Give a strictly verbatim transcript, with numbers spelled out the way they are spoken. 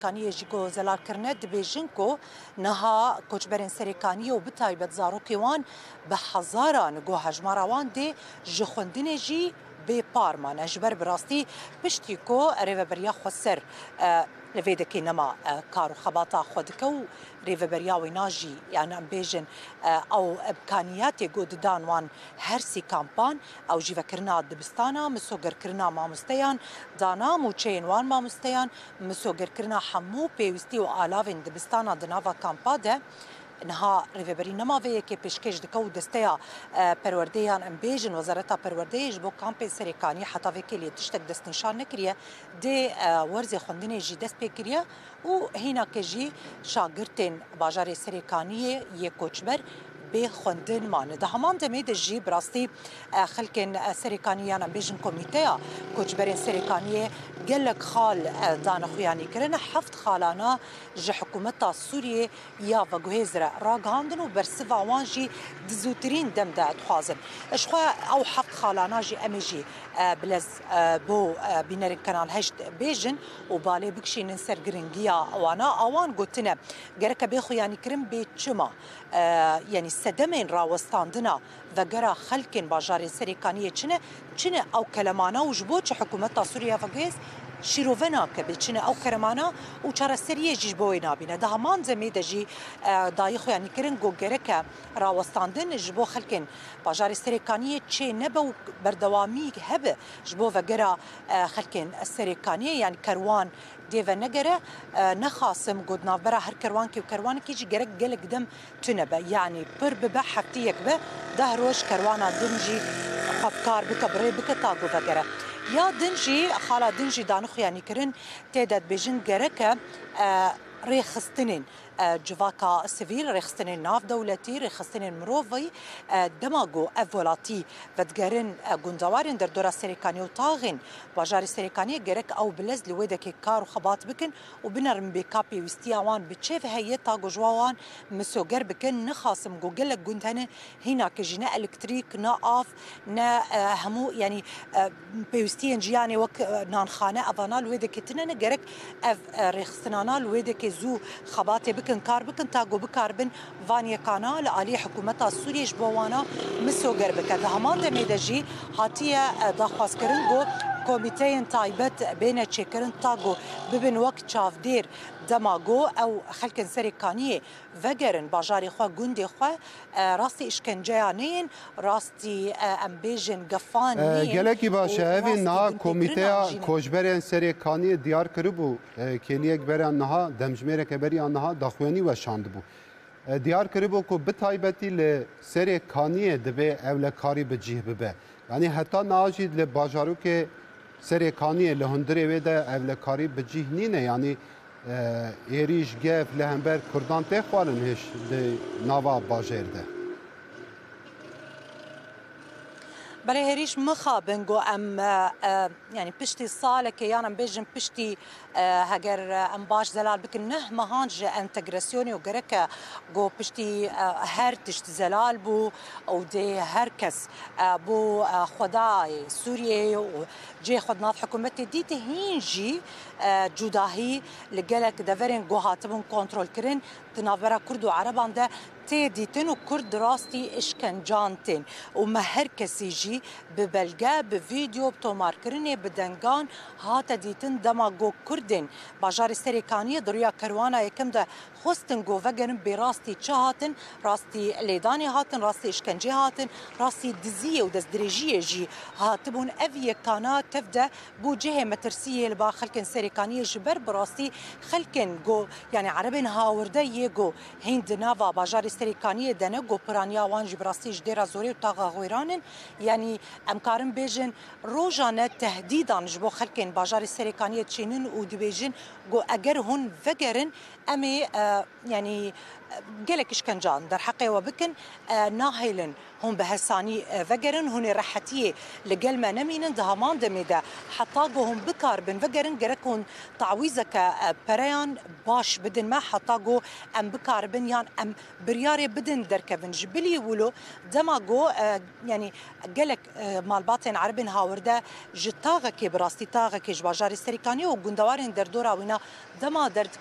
کانی جیکو زلال کرنه دبیجن کو نها کوچبرین سریکانی و بتایبت زاروکی وان به هزاران گو هجمارا وان ده جخوندن جی به پارمان اجبر براستی پشتی کو ریوبریا خسر لفيدا كي نما كارو خباطا خودكو ريفبريا ويناجي يعني ام بيجن او امكانيات يقود دان وان هرسي كامبان او جي فكرنا دبستانا مسوغر كرنا ما مستيان دانا موچين وان ما مستيان مسوغر كرنا حمو بيوستي و آلاوين دبستانا دنافا كامبا ده نها ریوبری نماوی که پیشکش دکو دسته پروردهان ام بیجن وزارت پروردهش بو کامپ سریکانی حتی وکیلی تشتک دست نشان نکریه دی ورزی خوندنی جی دست بکریه و هینا که جی شاگرتین باجار سریکانی یک کوچبر به خوندن مانه ده همان دمی ده جی براستی خلکن سریکانیان ام بیجن کمیته کوچبرین سریکانی گلک خال دان خویانی کرن هفت خالانا جه حکومت سوریه یا و گوهزره راگاندن و برسوا وانجی دزوترین دم ده اتخوازن اشخوا او هفت خالانا جی امی جی بلز بو بینر کنال هشت بیجن و بالی بکشین سرگرنگیا وانا اوان گوتنه گرک به خویانی کرن به چما یعنی سدمین راوستاندنا و گرا خلکن باجار سریکانی چنه چنه او کلمانا و جبو چه حکومت سوریه و گوهز شیروونا که بچینه او کرمانا و چرا سریه جیش بوی نابینه ده همان زمی ده جی دایی خویانی کرن گو گرکه راوستاندن جبو خلکن باجار سریکانیه چه نبو بردوامی هبه جبو و گرا خلکن سریکانیه یعنی کروان دیو نگره نخاسم گود نافبرا هر کروان که کروان که جی گرک گلک دم تنبه یعنی پر ببه حفتی یک به ده روش کروانا دنجی خبکار بکه بری بکه تاگو و گره یا دنجی خالا دنجی دانو خیانی کرن تعداد بیجن گرکه ریخستنین جواکا سیویل ریخستنین ناف دولتی ریخستنین مروفی دماغو اولاتی و دگرن گندوارین در دورا سریکانی و تاغین باجار سریکانی گرک او بلز لویده که کار و خبات بکن و بنرم بکاپی وستیاوان بچه و هیت تاگو جواوان مسوگر بکن نخاسم گو گلک گندهنه هینا که جی نه الکتریک نه آف نه همو یعنی پیوستین جیانی وک نانخانه افانا لویده که تنه گرک ریخستنانا لویده که زو خباته بکن کار بکن تا گو بکاربن وانی کانال علی حکومت سوریش بوانا مسوگر بکرد همان دمیده جی هاتیه داخواست کرن گو کمیته تایبت بین چکرن تا گو ببین وقت چاف دیر دماغو او خلکن سریکانیه وگرن باجاری خواه گوندی خواه راستی اشکنجه نین راستی امبیجن گفان نین گلکی باشه اوی نها کمیته کوچبرین سریکانی دیار کربو که نیک برن نها دمجمیره که بری آنها داخوانی و شاند بو دیار کربو که بتایبتی لسریکانی دبه اولکاری بجیه ببه یعنی حتی ناجید لباجارو که سریکانی لهندره ویده اولکاری بجیه نینه یعنی ایریش گف لهمبر کردان تخوالن هش ده نوا باجر ده بله هریش مخابن گو ام یعنی پشتی ساله که یانم بیجن پشتی هگر ام باش زلال بکن نه مهانج انتگراسیونی و گرکه گو پشتی هر تشت زلال بو او ده هر کس بو خدای سوریه و جی خود ناف حکومتی دیت هینجی جداهی لگلک دورین گو هاتبون کنترول کرن تنافرا کرد و عربان ده تيديتن وكرد راستي اشكنجانتن وما هر كسي جي ببلغا بفيديو بتومار كرني بدنگان هاتا ديتن دماغو كردن باجار سريكانية درويا كروانا يكم ده خستن گو وگرن براستي چه هاتن راستي ليداني هاتن راستي اشكنجي هاتن راستي دزية ودز دريجية جي هاتبون افيه كانا تفده بو جهة مترسية لبا خلكن سريكانية جبر براستي خلكن گو يعني عربين هاورده يگو هند نافا باجار سریکانی دنه گوپرانیا وانج براستیج دیرا زوری و تاغا غویرانن یعنی امکارن بیجن روزانه تهدیدان جبو خلکن باجار سریکانی چینن و دی بیجن گو اگر هون وگرن امی یعنی gelek işkencan der حقي وبكن ناهيلن هم بهساني فجرن هون رحتيه لقل ما نمين دهمان دميدا حطاقو هم بكار بن فجرن جركون تعويزك بريان باش بدن ما حطاقو ام بكار بن يان ام برياري بدن دركبن جبلي ولو دماغو يعني قالك مال باطن عربن هاورده جتاغك براستي تاغك جباجاري سريكاني وغندوارن دردورا وينا دما درد